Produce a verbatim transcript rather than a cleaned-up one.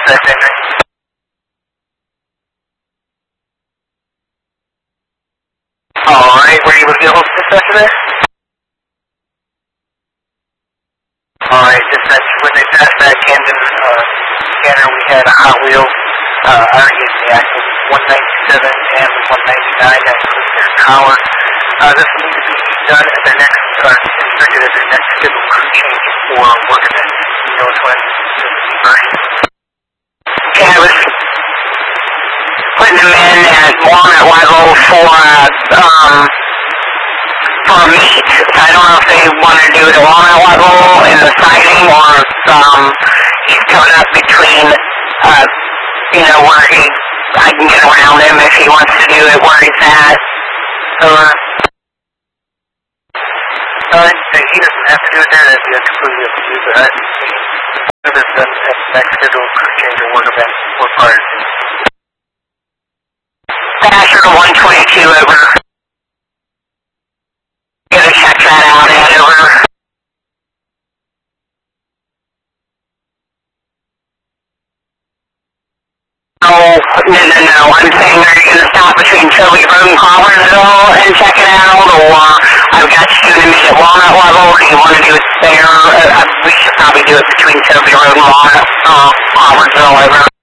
dispatch entry. Alright, were you able to get hold of dispatch there? Alright, dispatch, when they passed that Camden uh, scanner, we had a Hot Wheels, uh, I already gave the axle, one ninety-seven and one ninety-nine, that includes their power. Uh, this will need to be done at their next, uh, instructed at their next scheduled crew change for work event. You know when this will be burning. Yeah, I was putting them in at walnut level for, uh, um, for meat. I don't know if they want to do it at walnut level in the siding or if, um, he's coming up between, uh, you know, where he, I can get around him if he wants to do it where he's at. Or, Uh, he doesn't have to do it there, that'd be completely up to you, but I think this done at the next scheduled crew change or work event or prior to. Passer to one twenty-two over. Gonna check that out and over. No, no, no, no, I'm saying are you gonna stop between Toby Road and Crawfordsville and check it out, or I've got you to meet at Walnut level, or do you want to do it there? Uh, we should probably do it between Toby Road and Walnut, uh, Crawfordsville over.